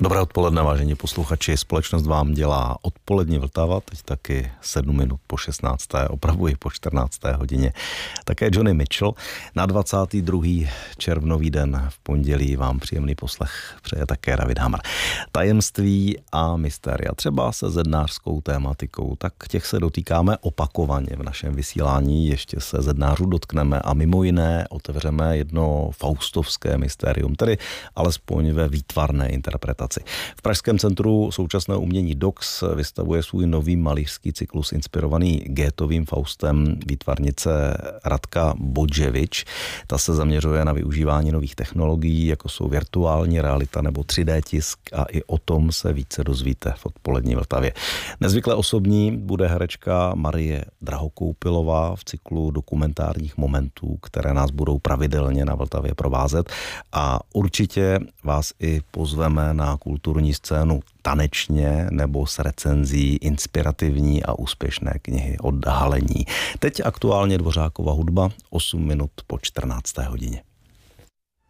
Dobré odpoledne, vážení posluchači. Společnost vám dělá odpolední Vltava, teď taky 7 minut po 16. opravuji po 14. hodině. Také Johnny Mitchell. Na 22. červnový den v pondělí vám příjemný poslech přeje také David Hamr. Tajemství a mystéria, třeba se zednářskou tématikou, tak těch se dotýkáme opakovaně v našem vysílání. Ještě se zednářů dotkneme a mimo jiné otevřeme jedno faustovské mystérium, tedy alespoň ve výtvarné interpretaci. V Pražském centru současného umění DOX vystavuje svůj nový malířský cyklus inspirovaný Goethevým Faustem výtvarnice Radka Bodževič. Ta se zaměřuje na využívání nových technologií, jako jsou virtuální realita nebo 3D tisk, a i o tom se více dozvíte v odpolední Vltavě. Nezvykle osobní bude herečka Marie Drahokoupilová v cyklu dokumentárních momentů, které nás budou pravidelně na Vltavě provázet, a určitě vás i pozveme na kulturní scénu tanečně nebo s recenzí inspirativní a úspěšné knihy Odhalení. Teď aktuálně Dvořákova hudba, 8 minut po 14. hodině.